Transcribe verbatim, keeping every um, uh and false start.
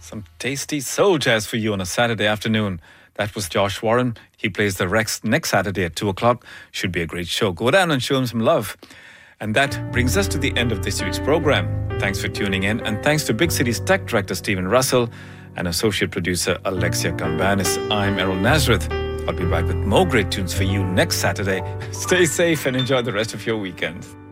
Some tasty soul jazz for you on a Saturday afternoon. That was Josh Warren. He plays the Rex next Saturday at two o'clock. Should be a great show. Go down and show him some love. And that brings us to the end of this week's program. Thanks for tuning in, and thanks to Big City's tech director Stephen Russell and associate producer Alexia Gambanis. I'm Errol Nazareth. I'll be back with more great tunes for you next Saturday. Stay safe and enjoy the rest of your weekend.